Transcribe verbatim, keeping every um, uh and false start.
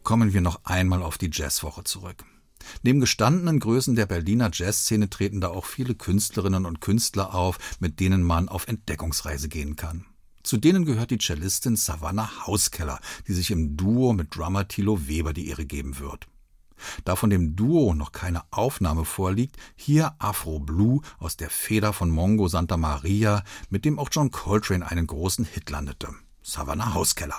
kommen wir noch einmal auf die Jazzwoche zurück. Neben gestandenen Größen der Berliner Jazzszene treten da auch viele Künstlerinnen und Künstler auf, mit denen man auf Entdeckungsreise gehen kann. Zu denen gehört die Cellistin Savannah Hauskeller, die sich im Duo mit Drummer Thilo Weber die Ehre geben wird. Da von dem Duo noch keine Aufnahme vorliegt, hier Afro Blue aus der Feder von Mongo Santa Maria, mit dem auch John Coltrane einen großen Hit landete. Savannah Hauskeller.